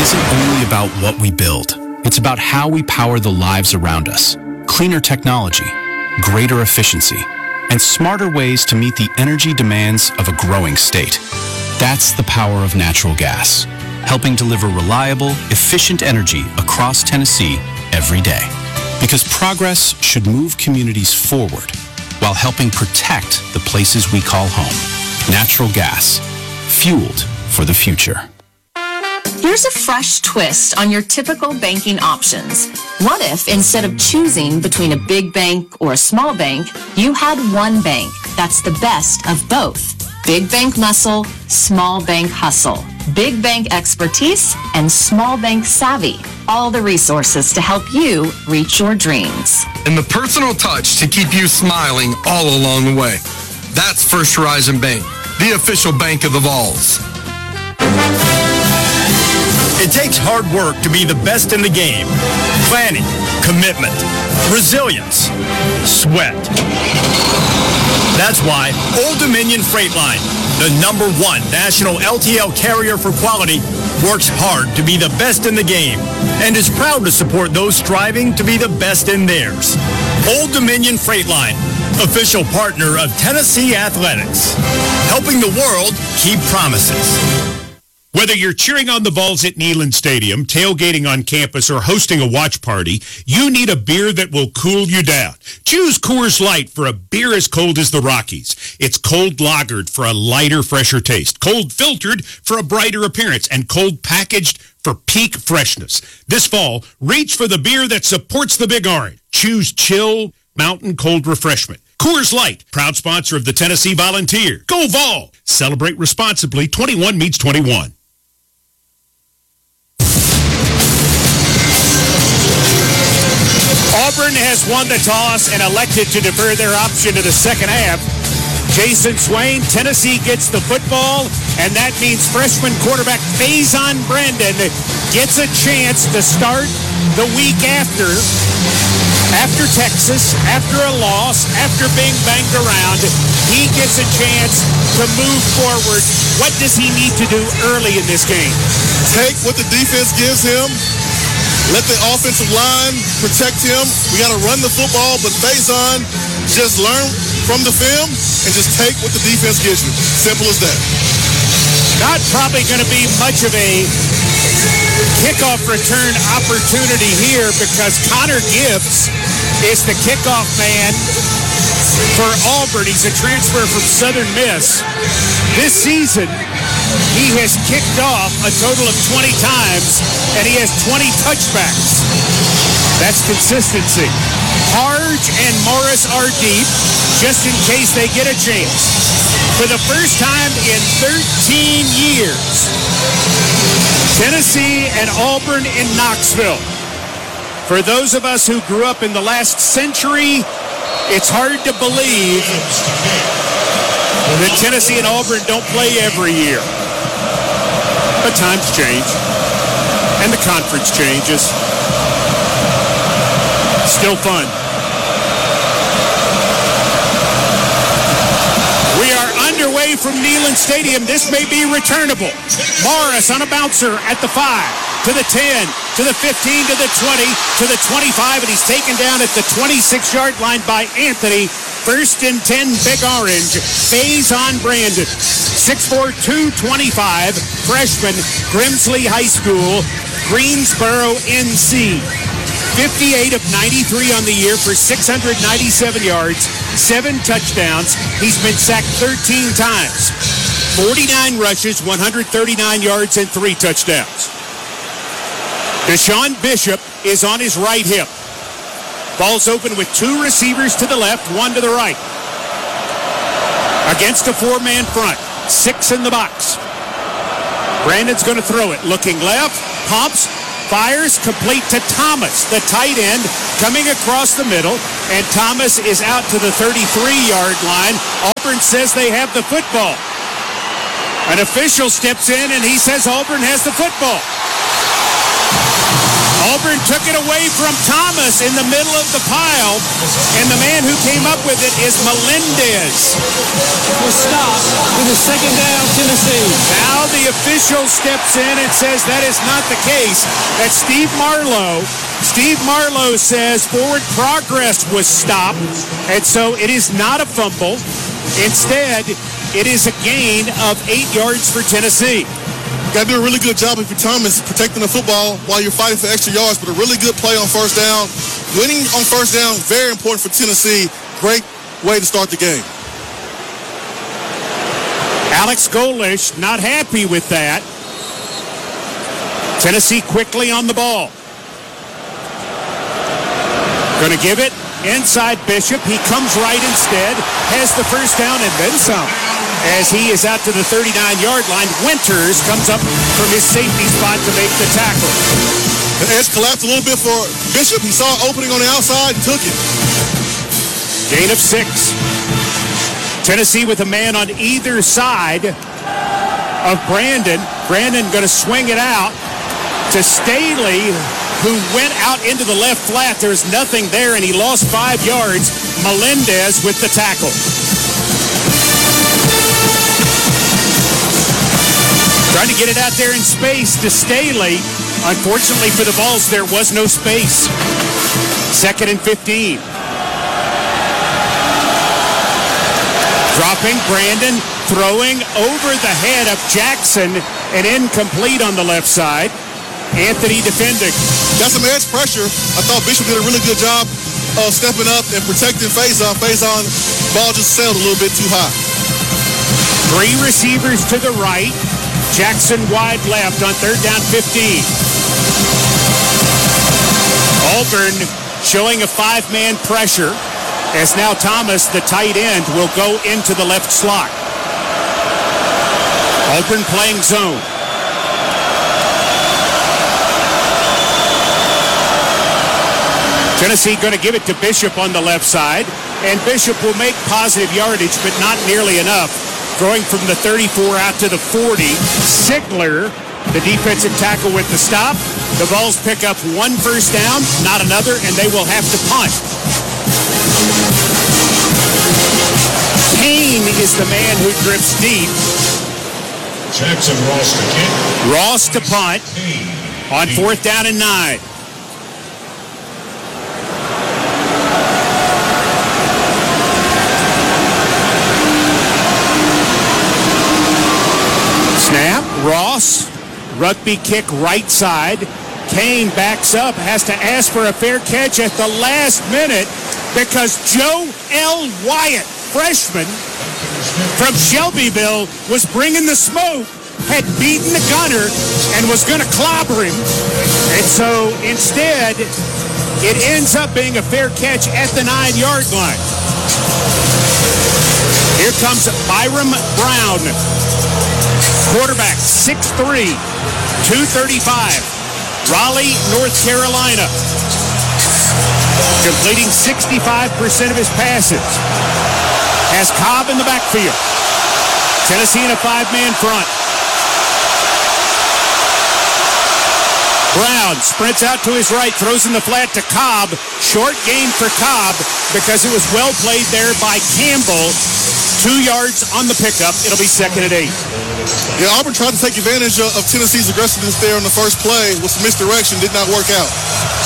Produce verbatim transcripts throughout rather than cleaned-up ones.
isn't only about what we build. It's about how we power the lives around us. Cleaner technology, greater efficiency, and smarter ways to meet the energy demands of a growing state. That's the power of natural gas, helping deliver reliable, efficient energy across Tennessee every day. Because progress should move communities forward while helping protect the places we call home. Natural gas, fueled for the future. Here's a fresh twist on your typical banking options. What if, instead of choosing between a big bank or a small bank, you had one bank that's the best of both? Big bank muscle, small bank hustle. Big bank expertise and small bank savvy. All the resources to help you reach your dreams. And the personal touch to keep you smiling all along the way. That's First Horizon Bank, the official bank of the Vols. It takes hard work to be the best in the game. Planning, commitment, resilience, sweat. That's why Old Dominion Freight Line, the number one national L T L carrier for quality, works hard to be the best in the game and is proud to support those striving to be the best in theirs. Old Dominion Freight Line, official partner of Tennessee Athletics, helping the world keep promises. Whether you're cheering on the Vols at Neyland Stadium, tailgating on campus, or hosting a watch party, you need a beer that will cool you down. Choose Coors Light for a beer as cold as the Rockies. It's cold lagered for a lighter, fresher taste, cold filtered for a brighter appearance, and cold packaged for peak freshness. This fall, reach for the beer that supports the Big Orange. Choose chill, mountain cold refreshment. Coors Light, proud sponsor of the Tennessee Volunteer. Go Vol! Celebrate responsibly. twenty-one meets twenty-one. Auburn has won the toss and elected to defer their option to the second half. Jason Swain, Tennessee gets the football, and that means freshman quarterback Faison Brandon gets a chance to start the week after. After Texas, after a loss, after being banged around, he gets a chance to move forward. What does he need to do early in this game? Take what the defense gives him. Let the offensive line protect him. We got to run the football, but Faison, just learn from the film and just take what the defense gives you. Simple as that. Not probably going to be much of a kickoff return opportunity here because Connor Gibbs is the kickoff man for Auburn. He's a transfer from Southern Miss. This season, he has kicked off a total of twenty times, and he has twenty touchbacks. That's consistency. Harge and Morris are deep, just in case they get a chance. For the first time in thirteen years, Tennessee and Auburn in Knoxville. For those of us who grew up in the last century, it's hard to believe that Tennessee and Auburn don't play every year. But times change, and the conference changes. Still fun. We are underway from Neyland Stadium. This may be returnable. Morris on a bouncer at the five, to the ten, to the fifteen, to the twenty, to the twenty-five, and he's taken down at the twenty-six-yard line by Anthony. First and ten, Big Orange. Faison Brandon, six four, two twenty-five, freshman, Grimsley High School, Greensboro, N C. fifty-eight of ninety-three on the year for six hundred ninety-seven yards, seven touchdowns. He's been sacked thirteen times. forty-nine rushes, one hundred thirty-nine yards, and three touchdowns. Deshaun Bishop is on his right hip. Ball's open with two receivers to the left, one to the right. Against a four-man front, six in the box. Brandon's going to throw it. Looking left, pumps, fires, complete to Thomas, the tight end, coming across the middle, and Thomas is out to the thirty-three-yard line. Auburn says they have the football. An official steps in, and he says Auburn has the football. Auburn took it away from Thomas in the middle of the pile, and the man who came up with it is Melendez. Was stopped with a second down, Tennessee. Now the official steps in and says that is not the case. That's Steve Marlowe. Steve Marlowe says forward progress was stopped, and so it is not a fumble. Instead, it is a gain of eight yards for Tennessee. Got to do a really good job if you're Thomas protecting the football while you're fighting for extra yards, but a really good play on first down. Winning on first down, very important for Tennessee. Great way to start the game. Alex Golesh not happy with that. Tennessee quickly on the ball. Going to give it inside Bishop. He comes right instead, has the first down and then some. As he is out to the thirty-nine-yard line, Winters comes up from his safety spot to make the tackle. The edge collapsed a little bit for Bishop. He saw an opening on the outside and took it. Gain of six. Tennessee with a man on either side of Brandon. Brandon going to swing it out to Staley, who went out into the left flat. There's nothing there, and he lost five yards. Melendez with the tackle. Trying to get it out there in space to Staley. Unfortunately for the Vols, there was no space. Second and fifteen. Dropping, Brandon throwing over the head of Jackson and incomplete on the left side. Anthony defending. Got some edge pressure. I thought Bishop did a really good job of stepping up and protecting Faison. Faison, ball just sailed a little bit too high. Three receivers to the right. Jackson wide left on third down fifteen. Auburn showing a five-man pressure as now Thomas, the tight end, will go into the left slot. Auburn playing zone. Tennessee going to give it to Bishop on the left side, and Bishop will make positive yardage, but not nearly enough. Going from the thirty-four out to the forty. Sigler, the defensive tackle with the stop. The Vols pick up one first down, not another, and they will have to punt. Kane is the man who drifts deep. Jackson Ross to kick. Ross to punt on fourth down and nine. Snap, Ross, rugby kick right side. Kane backs up, has to ask for a fair catch at the last minute because Joe L. Wyatt, freshman from Shelbyville, was bringing the smoke, had beaten the gunner, and was going to clobber him. And so instead, it ends up being a fair catch at the nine-yard line. Here comes Byram Brown. Quarterback, six three, two thirty-five. Raleigh, North Carolina. Completing sixty-five percent of his passes. Has Cobb in the backfield. Tennessee in a five-man front. Brown sprints out to his right, throws in the flat to Cobb. Short gain for Cobb because it was well played there by Campbell. Two yards on the pickup. It'll be second and eight. Yeah, Auburn tried to take advantage of, of Tennessee's aggressiveness there on the first play with some misdirection. Did not work out.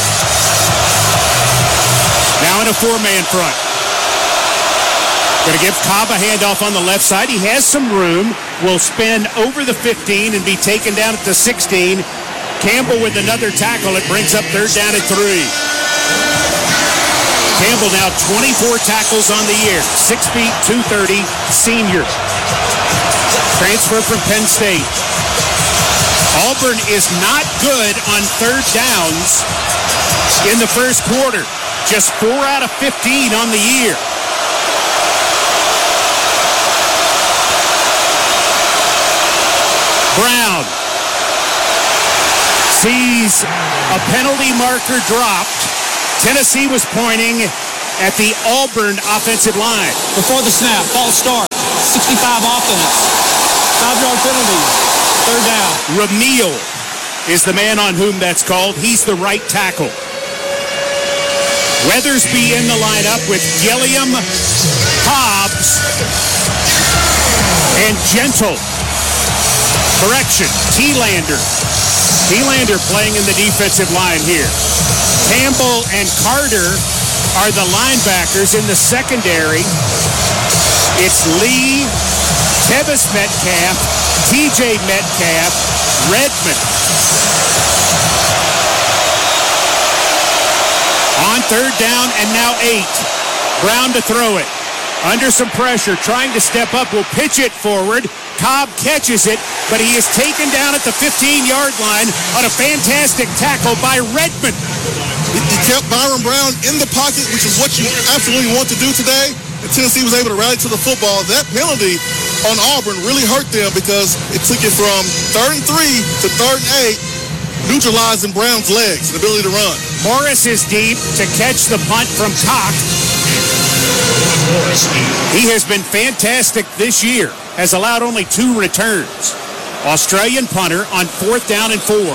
Now in a four-man front. Going to give Cobb a handoff on the left side. He has some room. Will spin over the fifteen and be taken down at the sixteen. Campbell with another tackle. It brings up third down at three. Campbell now twenty-four tackles on the year. Six feet, two thirty, senior. Transfer from Penn State. Auburn is not good on third downs in the first quarter. Just four out of fifteen on the year. Brown sees a penalty marker dropped. Tennessee was pointing at the Auburn offensive line. Before the snap, false start, sixty-five offense, five-yard penalty, third down. Ramil is the man on whom that's called. He's the right tackle. Weathersby in the lineup with Gilliam, Hobbs, and Gentle. Correction, T-Lander. T-Lander playing in the defensive line here. Campbell and Carter are the linebackers. In the secondary, it's Lee, Tevis Metcalf, T J Metcalf, Redmond. On third down and now eight. Brown to throw it. Under some pressure, trying to step up, will pitch it forward. Cobb catches it, but he is taken down at the fifteen-yard line on a fantastic tackle by Redmond. He kept Byron Brown in the pocket, which is what you absolutely want to do today. And Tennessee was able to rally to the football. That penalty on Auburn really hurt them because it took it from third and three to third and eight, neutralizing Brown's legs and ability to run. Morris is deep to catch the punt from Cock. He has been fantastic this year, has allowed only two returns. Australian punter on fourth down and four.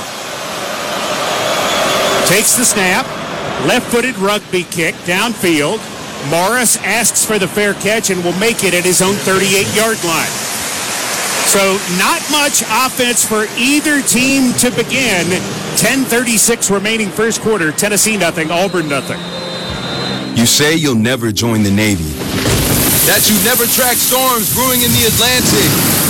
Takes the snap, left-footed rugby kick downfield. Morris asks for the fair catch and will make it at his own thirty-eight-yard line. So not much offense for either team to begin. ten thirty-six remaining first quarter. Tennessee nothing, Auburn nothing. You say you'll never join the Navy. That you never track storms brewing in the Atlantic.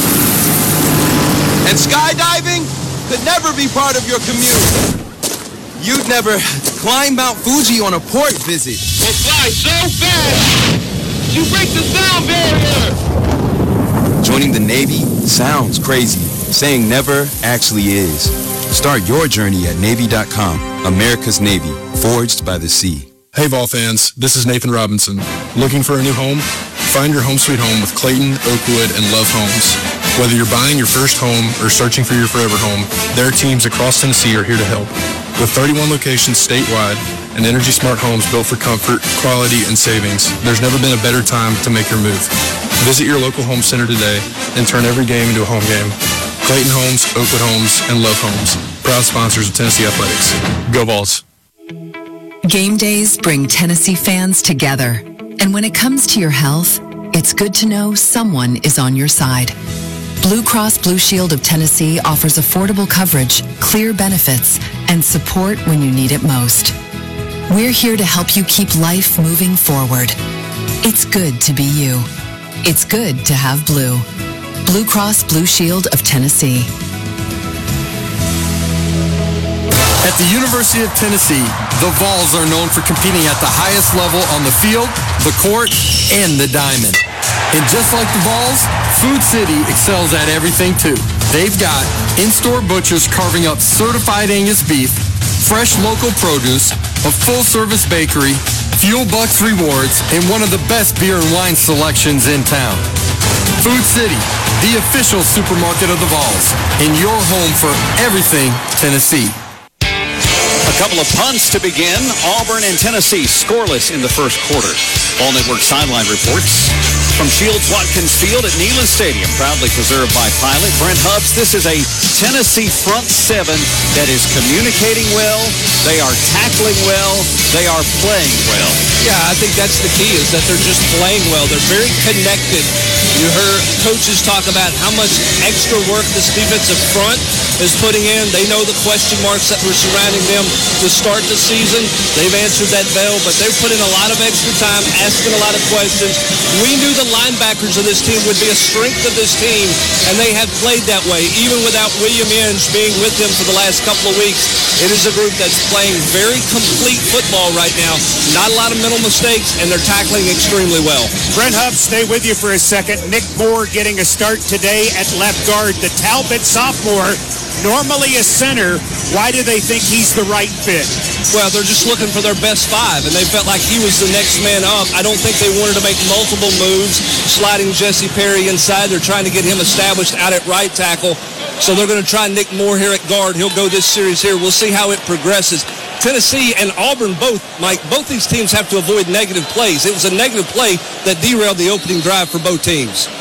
And skydiving could never be part of your commute. You'd never climb Mount Fuji on a port visit. Or fly so fast, you break the sound barrier. Joining the Navy sounds crazy. Saying never actually is. Start your journey at Navy dot com. America's Navy, forged by the sea. Hey Vol fans, this is Nathan Robinson. Looking for a new home? Find your home sweet home with Clayton, Oakwood, and Love Homes. Whether you're buying your first home or searching for your forever home, their teams across Tennessee are here to help. With thirty-one locations statewide and Energy Smart homes built for comfort, quality, and savings, there's never been a better time to make your move. Visit your local home center today and turn every game into a home game. Clayton Homes, Oakwood Homes, and Love Homes, proud sponsors of Tennessee Athletics. Go Vols. Game days bring Tennessee fans together. And when it comes to your health, it's good to know someone is on your side. Blue Cross Blue Shield of Tennessee offers affordable coverage, clear benefits, and support when you need it most. We're here to help you keep life moving forward. It's good to be you. It's good to have Blue. Blue Cross Blue Shield of Tennessee. At the University of Tennessee, the Vols are known for competing at the highest level on the field, the court, and the diamond. And just like the Vols, Food City excels at everything too. They've got in-store butchers carving up certified Angus beef, fresh local produce, a full-service bakery, Fuel Bucks rewards, and one of the best beer and wine selections in town. Food City, the official supermarket of the Vols, and your home for everything Tennessee. A couple of punts to begin. Auburn and Tennessee scoreless in the first quarter. Ball Network sideline reports from Shields-Watkins Field at Neyland Stadium, proudly preserved by Pilot. Brent Hubbs, this is a Tennessee front seven that is communicating well. They are tackling well. They are playing well. Yeah, I think that's the key, is that they're just playing well. They're very connected. You heard coaches talk about how much extra work this defensive front is putting in. They know the question marks that were surrounding them to start the season. They've answered that bell, but they've put in a lot of extra time, asking a lot of questions. We knew the linebackers of this team would be a strength of this team, and they have played that way, even without William Inge being with them for the last couple of weeks. It is a group that's playing very complete football right now. Not a lot of mental mistakes, and they're tackling extremely well. Brent Hubbs, stay with you for a second. Nick Moore getting a start today at left guard. The Talbot sophomore, normally a center. Why do they think he's the right fit? Well, they're just looking for their best five, and they felt like he was the next man up. I don't think they wanted to make multiple moves, sliding Jesse Perry inside. They're trying to get him established out at right tackle. So they're going to try Nick Moore here at guard. He'll go this series here. We'll see how it progresses. Tennessee and Auburn both, Mike, both these teams have to avoid negative plays. It was a negative play that derailed the opening drive for both teams.